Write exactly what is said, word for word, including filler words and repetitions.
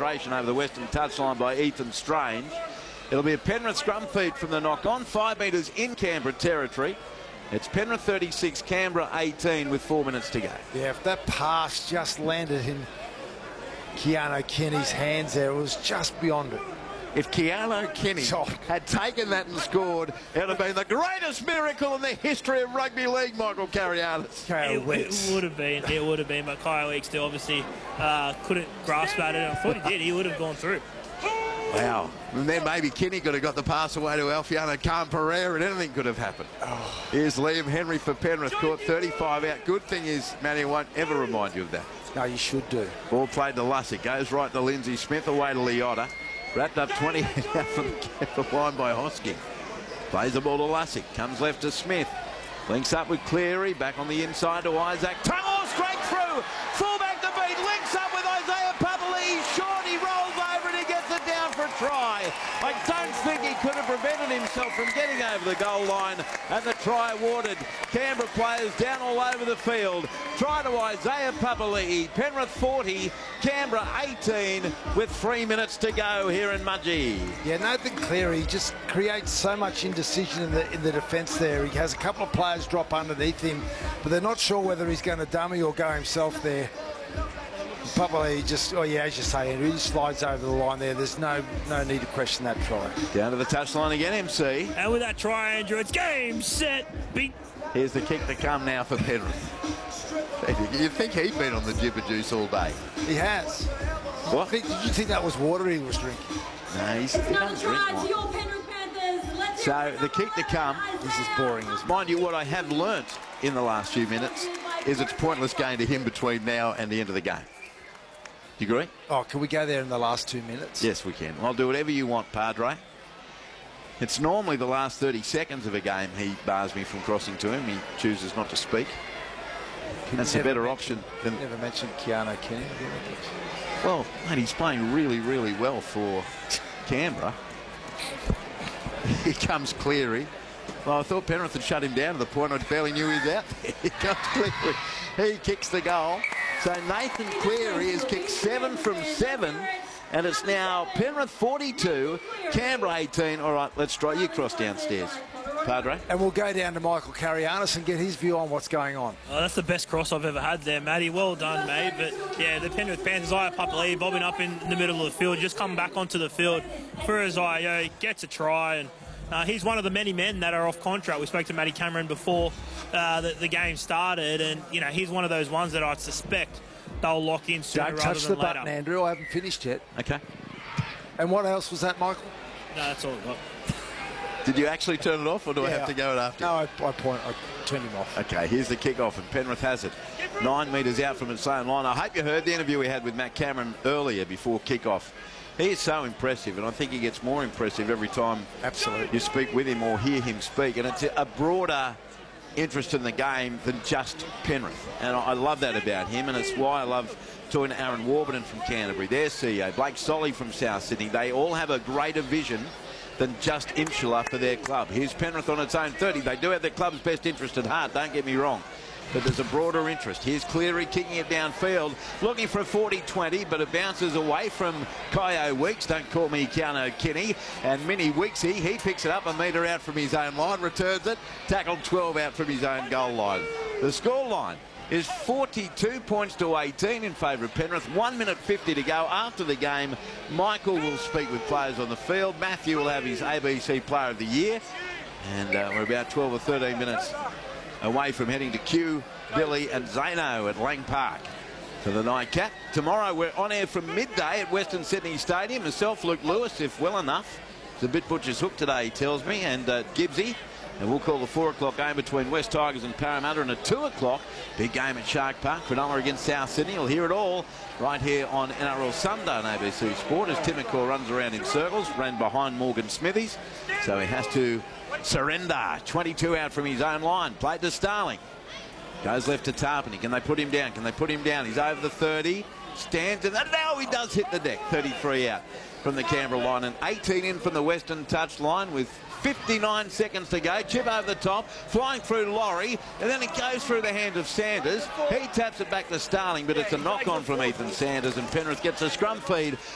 frustration over the western touchline by Ethan Strange. It'll be a Penrith scrum feed from the knock-on, five metres in Canberra territory. It's Penrith thirty-six, Canberra eighteen with four minutes to go. Yeah, if that pass just landed in Keano Kenny's hands there, it was just beyond it. If Keano Kenny Oh. had taken that and scored, it would have been the greatest miracle in the history of rugby league, Michael Carianis. Kyle It, it would have been, it would have been, but Kyle Weeks still obviously uh, couldn't grasp at it. I thought he did, he would have gone through. Wow. And then maybe Kenny could have got the pass away to Alfiano Khan-Pereira and anything could have happened. Oh. Here's Liam Henry for Penrith, caught thirty-five out. Good thing is, Matty won't ever remind you of that. No, you should do. Ball played to Lussick, goes right to Lindsay Smith, away to Leota. Wrapped up twenty out from the line by Hosking. Plays the ball to Lussick, comes left to Smith. Links up with Cleary, back on the inside to Isaac. Tungle straight through, fullback to beat, links up with Isaiah Papali. Short, he rolls over and he gets it down for a try. I don't think he could have prevented himself from getting over the goal line, and the try awarded. Canberra players down all over the field. Try to Isaiah Papali. Penrith forty, Canberra eighteen with three minutes to go here in Mudgee. Yeah, Nathan Cleary just creates so much indecision in the in the defence there. He has a couple of players drop underneath him, but they're not sure whether he's going to dummy or go himself there. Probably just, oh yeah, as you say, Andrew, he slides over the line there. There's no no need to question that try. Down to the touchline again, M C. And with that try, Andrew, it's game, set, beat. Here's the kick to come now for Penrith. You'd think he'd been on the jibber juice all day. He has. What? Did you think that was water he was drinking? No, he's, he Another doesn't drink try to wine. your Penrith Panthers. Let's So hear it the from kick to come, This is boring, isn't it? mind you, what I have learnt in the last few minutes is it's pointless going to him between now and the end of the game. Do you agree? Oh, can we go there in the last two minutes? Yes, we can. I'll do whatever you want, Padre. It's normally the last thirty seconds of a game he bars me from crossing to him. He chooses not to speak. That's a better option than... Never mentioned Keano Kenny. Well, mate, he's playing really, really well for Canberra. Here comes Cleary. Well, I thought Penrith had shut him down to the point I barely knew he was out there. Here comes Cleary. He kicks the goal. So Nathan Cleary has kicked seven from seven, and it's now Penrith forty-two, Canberra eighteen. All right, let's try. You cross downstairs, Padre. And we'll go down to Michael Carianis and get his view on what's going on. Oh, that's the best cross I've ever had there, Matty. Well done, mate. But yeah, the Penrith Panthers, Isaiah Papali bobbing up in the middle of the field, just come back onto the field for Isaiah, gets a try, and uh, he's one of the many men that are off contract. We spoke to Matty Cameron before uh, the, the game started, and you know he's one of those ones that I'd suspect they'll lock in sooner Don't rather touch than the button, later. Andrew. I haven't finished yet. Okay. And what else was that, Michael? No, that's all I've got. Did you actually turn it off, or do I Yeah. have to go it after? No, I, I point. I turned him off. Okay, here's the kick-off, and Penrith has it. Nine metres out from its own line. I hope you heard the interview we had with Matt Cameron earlier before kick-off. He is so impressive, and I think he gets more impressive every time Absolutely. you speak with him or hear him speak. And it's a broader interest in the game than just Penrith. And I love that about him, and it's why I love talking to Aaron Warburton from Canterbury, their C E O, Blake Solly from South Sydney. They all have a greater vision than just insular for their club. Here's Penrith on its own thirty. They do have their club's best interest at heart, don't get me wrong. But there's a broader interest. Here's Cleary kicking it downfield, looking for a forty twenty, but it bounces away from Kyo Weeks. Don't call me Keano Kenny. And Minnie Weeksy, he picks it up a metre out from his own line, returns it, tackled twelve out from his own goal line. The score line is forty-two points to eighteen in favour of Penrith. one minute fifty to go after the game. Michael will speak with players on the field. Matthew will have his A B C Player of the Year. And uh, we're about twelve or thirteen minutes away from heading to Q, Billy and Zano at Lang Park for the nightcap. Tomorrow we're on air from midday at Western Sydney Stadium. Myself, Luke Lewis, if well enough. It's a bit butcher's hook today, he tells me, and uh, Gibbsy. And we'll call the four o'clock game between West Tigers and Parramatta, and at two o'clock, big game at Shark Park, Cronulla against South Sydney. You'll hear it all right here on N R L Sunday on A B C Sport as Tim McCaw runs around in circles, ran behind Morgan Smithies, so he has to surrender. twenty-two out from his own line, played to Starling. Goes left to Tarpany. Can they put him down? Can they put him down? He's over the thirty, stands, and now he does hit the deck. thirty-three out from the Canberra line, and eighteen in from the Western touch line with fifty-nine seconds to go. Chip over the top, flying through Laurie, and then it goes through the hand of Sanders. He taps it back to Starling, but it's a knock-on from Ethan Sanders, and Penrith gets a scrum feed